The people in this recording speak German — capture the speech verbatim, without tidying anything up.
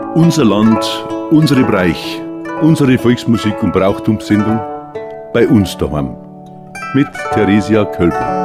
Unser Land, unsere Breich, unsere Volksmusik und Brauchtumssendung bei uns daheim mit Theresia Kölbl.